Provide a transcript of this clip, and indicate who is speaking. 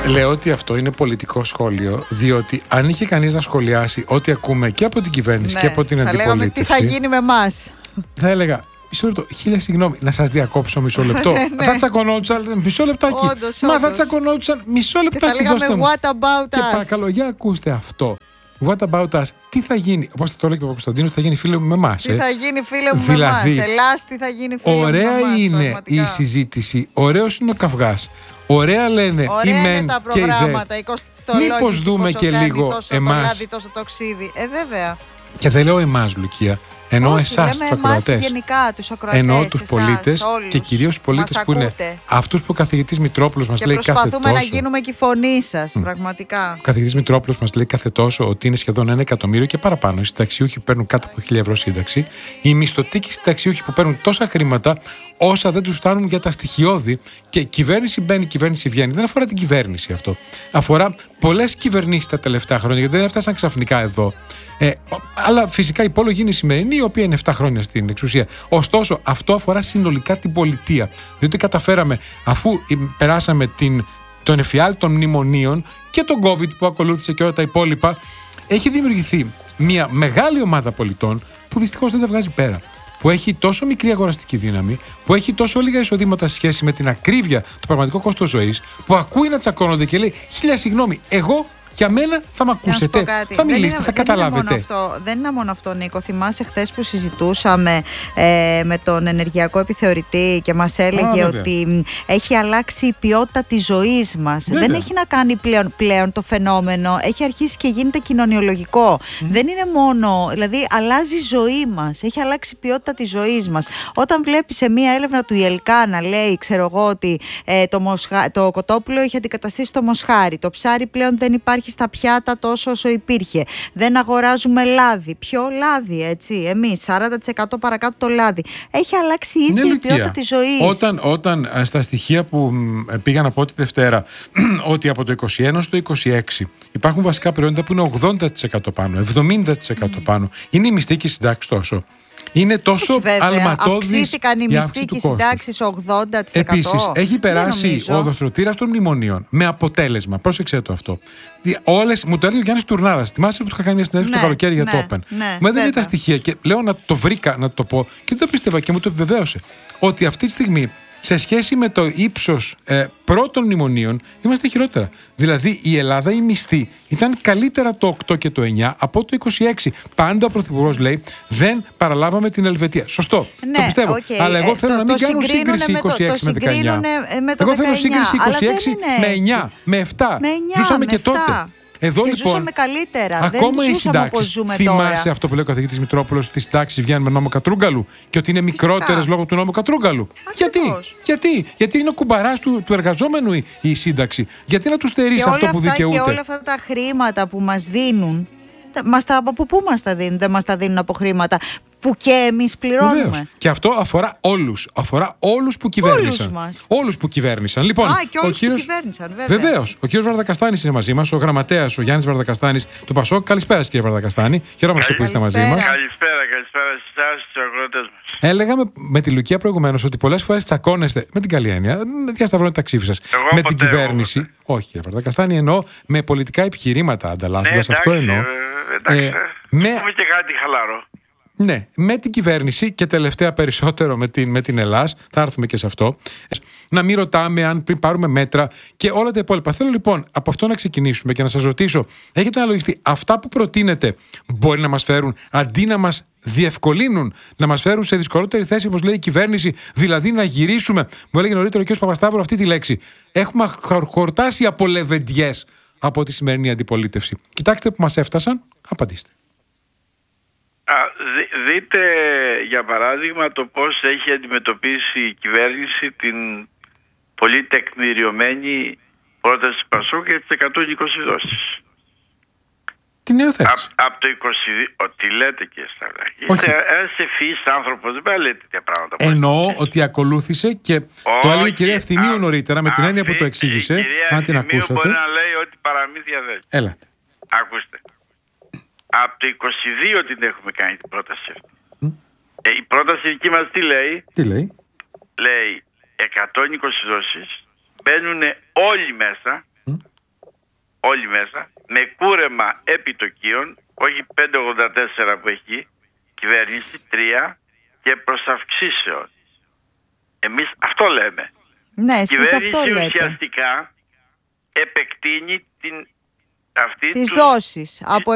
Speaker 1: Λέω ότι αυτό είναι πολιτικό σχόλιο, διότι αν είχε κανείς να σχολιάσει ό,τι ακούμε και από την κυβέρνηση και από την αντιπολίτευση.
Speaker 2: Θα λέγαμε τι θα γίνει με εμάς.
Speaker 1: Θα έλεγα, μισό λεπτό, χίλια συγγνώμη, να σας διακόψω μισό λεπτό. Θα τσακωνόντουσαν μισό λεπτάκι.
Speaker 2: Μα
Speaker 1: θα τσακωνόντουσαν μισό λεπτάκι.
Speaker 2: Θα λέγαμε what about
Speaker 1: και
Speaker 2: us.
Speaker 1: παρακαλώ, για ακούστε αυτό. What about us, τι θα γίνει, όπως θα το έλεγε ο Κωνσταντίνος, τι θα γίνει φίλε μου με εμάς.
Speaker 2: Τι θα γίνει φίλε μου με εμάς. Ελλάς, τι θα γίνει φίλε μου με εμάς.
Speaker 1: Ωραία είναι
Speaker 2: πραγματικά
Speaker 1: η συζήτηση, ωραίος είναι ο καυγάς. Ωραία λένε
Speaker 2: ωραία
Speaker 1: οι
Speaker 2: είναι
Speaker 1: μεν
Speaker 2: τα
Speaker 1: και οι δε.
Speaker 2: προγράμματα,
Speaker 1: Μήπως δούμε και λίγο
Speaker 2: τόσο
Speaker 1: εμάς.
Speaker 2: το λάδι, τόσο το ξύδι. Βέβαια.
Speaker 1: Και δεν λέω εμάς, Λουκία. Εννοώ εσάς τους ακροατές.
Speaker 2: Γενικά, τους ακροατές.
Speaker 1: Εννοώ τους πολίτες και κυρίως τους πολίτες που είναι αυτούς που ο καθηγητής Μητρόπουλος μας λέει κάθε τόσο.
Speaker 2: Και προσπαθούμε να γίνουμε και η φωνή σας, πραγματικά.
Speaker 1: Ο καθηγητής Μητρόπουλος μας λέει κάθε τόσο ότι είναι σχεδόν 1 εκατομμύριο και παραπάνω οι συνταξιούχοι που παίρνουν κάτω από 1.000 ευρώ σύνταξη, οι μισθωτοί και οι συνταξιούχοι που παίρνουν τόσα χρήματα όσα δεν τους φτάνουν για τα στοιχειώδη. Και κυβέρνηση μπαίνει, κυβέρνηση βγαίνει. Δεν αφορά την κυβέρνηση αυτό. Αφορά πολλές κυβερνήσεις τα τελευταία χρόνια, γιατί δεν έφτασαν ξαφνικά εδώ. Αλλά φυσικά η υπόλογη είναι η σημερινή, η οποία είναι 7 χρόνια στην εξουσία. Ωστόσο, αυτό αφορά συνολικά την πολιτεία. Διότι καταφέραμε, αφού περάσαμε τον εφιάλτη των μνημονίων και τον COVID που ακολούθησε και όλα τα υπόλοιπα, έχει δημιουργηθεί μια μεγάλη ομάδα πολιτών που δυστυχώς δεν τα βγάζει πέρα. Που έχει τόσο μικρή αγοραστική δύναμη, που έχει τόσο λίγα εισοδήματα σε σχέση με την ακρίβεια, το πραγματικό κόστος ζωής, που ακούει να τσακώνονται και λέει: χίλια συγγνώμη, εγώ. Για μένα θα με ακούσετε, θα μιλήσετε, θα καταλάβετε.
Speaker 2: Δεν είναι μόνο αυτό, Νίκο. Θυμάσαι χθες που συζητούσαμε με τον ενεργειακό επιθεωρητή και μας έλεγε ότι έχει αλλάξει η ποιότητα της ζωής μας. Βέβαια. Δεν έχει να κάνει πλέον το φαινόμενο. Έχει αρχίσει και γίνεται κοινωνιολογικό. Δεν είναι μόνο, δηλαδή αλλάζει η ζωή μας. Έχει αλλάξει η ποιότητα της ζωής μας. Όταν βλέπεις σε μία έρευνα του ΙΕΛΚΑ να λέει, ξέρω εγώ, ότι το κοτόπουλο έχει αντικαταστήσει το μοσχάρι. Το ψάρι πλέον δεν υπάρχει στα πιάτα τόσο όσο υπήρχε. Δεν αγοράζουμε λάδι. Ποιο λάδι, έτσι, εμείς, 40% παρακάτω το λάδι. Έχει αλλάξει η ίδια η ποιότητα της ζωής.
Speaker 1: Όταν στα στοιχεία που πήγαν από τη Δευτέρα, ότι από το 21 στο 26 υπάρχουν βασικά προϊόντα που είναι 80% πάνω, 70% πάνω. Είναι η μισθή και η συντάξη τόσο. Είναι τόσο αλματώδης.
Speaker 2: Αυξήθηκαν οι μισθοί και οι συντάξεις 80%.
Speaker 1: Επίσης, έχει περάσει ο οδοστρωτήρας των μνημονίων με αποτέλεσμα. Πρόσεξε το αυτό. Μου το έλεγε ο Γιάννης Τουρνάρας. Θυμάσαι που του είχα κάνει μια συνέντευξη το καλοκαίρι για το Open. Μου έδινε τα στοιχεία και λέω να το βρήκα να το πω και δεν το πίστευα και μου το επιβεβαίωσε. Ότι αυτή τη στιγμή, σε σχέση με το ύψος πρώτων μνημονίων, είμαστε χειρότερα. Δηλαδή, η Ελλάδα, η μισθή ήταν καλύτερα το 8 και το 9 από το 26. Πάντα ο Πρωθυπουργός λέει, δεν παραλάβαμε την Ελβετία. Σωστό.
Speaker 2: Ναι,
Speaker 1: το πιστεύω. Αλλά εγώ θέλω να μην κάνω σύγκριση 26 με 19. Εγώ θέλω σύγκριση 26 με 9, με 7. Ζούσαμε και τότε. Εδώ
Speaker 2: και
Speaker 1: λοιπόν,
Speaker 2: ζούσαμε καλύτερα.
Speaker 1: Ακόμα
Speaker 2: δεν
Speaker 1: οι συντάξεις. Θυμάσαι τώρα αυτό που λέει ο καθηγητής Μητρόπουλος, ότι οι συντάξεις βγαίνουν με νόμο Κατρούγκαλου και ότι είναι μικρότερες λόγω του νόμου Κατρούγκαλου. Γιατί είναι ο κουμπαράς του εργαζόμενου η σύνταξη. Γιατί να του στερήσει αυτό που δικαιούται.
Speaker 2: Και όλα αυτά τα χρήματα που μας δίνουν, από πού μας τα δίνουν? Δεν μας τα δίνουν από χρήματα που και εμείς πληρώνουμε.
Speaker 1: Βεβαίως. Και αυτό αφορά όλους. Αφορά όλους που κυβέρνησαν. Όλους που κυβέρνησαν. Λοιπόν,
Speaker 2: και όλους που κυβέρνησαν, βέβαια.
Speaker 1: Βεβαίως. Ο κύριος Βαρδακαστάνης είναι μαζί μας, ο γραμματέας, ο Γιάννης Βαρδακαστάνης του ΠΑΣΟΚ. Καλησπέρα, κύριε Βαρδακαστάνη. Χαιρόμαστε που είστε μαζί μας.
Speaker 3: Καλησπέρα σε εσάς, στους αγρότες μας.
Speaker 1: Έλεγαμε με τη Λουκία προηγουμένως ότι πολλές φορές τσακώνεστε, με την καλή έννοια, διασταυρώνετε τα ξύφη σας. Με την κυβέρνηση. Όχι, κύριε Βαρδακαστάνη, εννοώ με πολιτικά επιχειρήματα ανταλλάσσοντας. Αυτό εννοώ.
Speaker 3: Πούμε και κάτι χαλαρό.
Speaker 1: Ναι, με την κυβέρνηση και τελευταία περισσότερο με την Ελλάς, θα έρθουμε και σε αυτό, να μην ρωτάμε αν πριν πάρουμε μέτρα και όλα τα υπόλοιπα. Θέλω λοιπόν από αυτό να ξεκινήσουμε και να σας ρωτήσω, έχετε αναλογιστεί αυτά που προτείνετε μπορεί να μας φέρουν, αντί να μας διευκολύνουν, να μας φέρουν σε δυσκολότερη θέση, όπως λέει η κυβέρνηση, δηλαδή να γυρίσουμε? Μου έλεγε νωρίτερα ο κ. Παπασταύρου αυτή τη λέξη. Έχουμε χορτάσει από λεβεντιές από τη σημερινή αντιπολίτευση. Κοιτάξτε που μας έφτασαν, απαντήστε.
Speaker 3: Δείτε για παράδειγμα το πώς έχει αντιμετωπίσει η κυβέρνηση την πολύ τεκμηριωμένη πρόταση του ΠΑΣΟΚ για τις 120 δόσεις.
Speaker 1: Τι νέο θες?
Speaker 3: Από το 22, τι λέτε και Σταυράκη? Είστε ένας ευφυής άνθρωπος, δεν λέτε τέτοια πράγματα.
Speaker 1: Εννοώ ότι ακολούθησε και το έλεγε η κυρία Ευθυμίου νωρίτερα με την έννοια που το εξήγησε. Αν την ακούσατε.
Speaker 3: Μπορεί να λέει ότι παραμύθια δεν.
Speaker 1: Έλατε.
Speaker 3: Ακούστε. Από το 22 την έχουμε κάνει την πρόταση αυτή. Η πρόταση δική μας τι λέει?
Speaker 1: Λέει
Speaker 3: 120 δόσεις, μπαίνουν όλοι μέσα όλοι μέσα, με κούρεμα επιτοκίων, όχι 5,84 που έχει κυβέρνηση, 3, και προς αυξήσεων. Εμείς αυτό λέμε.
Speaker 2: Ναι,
Speaker 3: η
Speaker 2: εσείς
Speaker 3: κυβέρνηση
Speaker 2: αυτό λέτε.
Speaker 3: ουσιαστικά επεκτείνει τις
Speaker 2: δόσεις από